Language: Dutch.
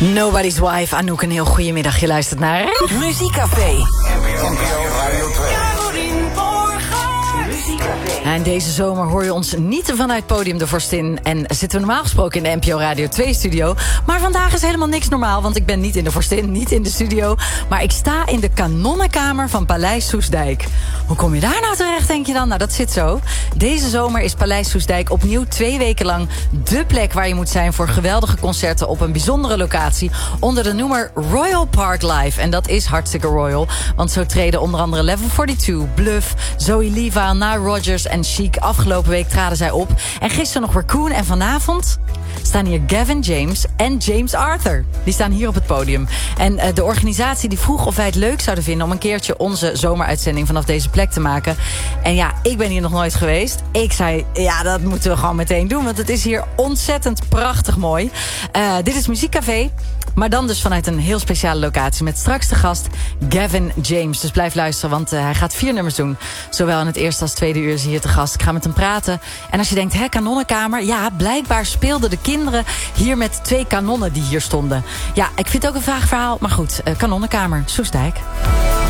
Nobody's Wife, Anouk, een heel goedemiddag. Je luistert naar Muziekcafé. En deze zomer hoor je ons niet vanuit Podium de Vorstin en zitten we normaal gesproken in de NPO Radio 2 studio. Maar vandaag is helemaal niks normaal, want ik ben niet in de Vorstin, niet in de studio. Maar ik sta in de kanonnenkamer van Paleis Soestdijk. Hoe kom je daar nou terecht, denk je dan? Nou, dat zit zo. Deze zomer is Paleis Soestdijk opnieuw 2 weken lang dé plek waar je moet zijn voor geweldige concerten op een bijzondere locatie onder de noemer Royal Park Live. En dat is hartstikke royal, want zo treden onder andere Level 42, Bluff, Zoe Liva, Nile Rodgers en Chic. Afgelopen week traden zij op. En gisteren nog Raccoon. En vanavond staan hier Gavin James en James Arthur. Die staan hier op het podium. En de organisatie die vroeg of wij het leuk zouden vinden om een keertje onze zomeruitzending vanaf deze plek te maken. En ja, ik ben hier nog nooit geweest. Ik zei, ja, dat moeten we gewoon meteen doen, want het is hier ontzettend prachtig mooi. Dit is Muziekcafé, maar dan dus vanuit een heel speciale locatie met straks de gast Gavin James. Dus blijf luisteren, want hij gaat 4 nummers doen. Zowel in het eerste als tweede uur is hij hier te gast. Ik ga met hem praten. En als je denkt, kanonnenkamer? Ja, blijkbaar speelden de kinderen hier met 2 kanonnen die hier stonden. Ja, ik vind het ook een vaag verhaal, maar goed. Kanonnenkamer, Soestdijk.